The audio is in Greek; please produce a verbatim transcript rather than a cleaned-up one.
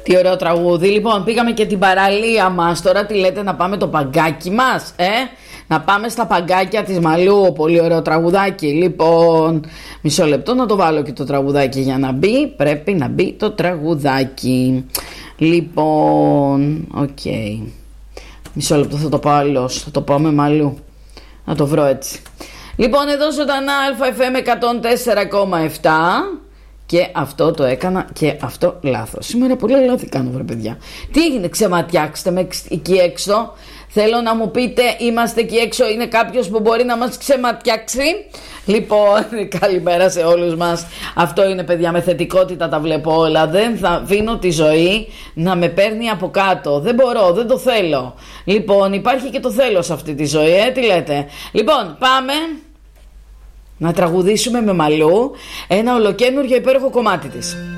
Τι ωραίο τραγούδι. Λοιπόν, πήγαμε και την παραλία μας. Τώρα τι λέτε, να πάμε το παγκάκι μας, ε? Να πάμε στα παγκάκια της Μαλού. Πολύ ωραίο τραγουδάκι. Λοιπόν, μισό λεπτό να το βάλω και το τραγουδάκι. Για να μπει, πρέπει να μπει το τραγουδάκι. Λοιπόν, οκ. Okay. Μισό λεπτό, θα το πάω αλλιώς. Θα το πάω με Μαλού. Να το βρω έτσι. Λοιπόν, εδώ ζωντανά ΑΕΦΕΜ εκατόν τέσσερα κόμμα επτά. Και αυτό το έκανα και αυτό λάθος. Σήμερα πολλά λάθη κάνω, βρε παιδιά. Τι έγινε, ξεματιάξτε με εκεί έξω. Θέλω να μου πείτε, είμαστε εκεί έξω, είναι κάποιος που μπορεί να μας ξεματιάξει? Λοιπόν, καλημέρα σε όλους μας. Αυτό είναι, παιδιά, με θετικότητα τα βλέπω όλα. Δεν θα αφήνω τη ζωή να με παίρνει από κάτω. Δεν μπορώ, δεν το θέλω. Λοιπόν, υπάρχει και το θέλω σε αυτή τη ζωή, ε, τι λέτε? Λοιπόν, πάμε να τραγουδήσουμε με Μαλού ένα ολοκαίνουργιο υπέροχο κομμάτι της.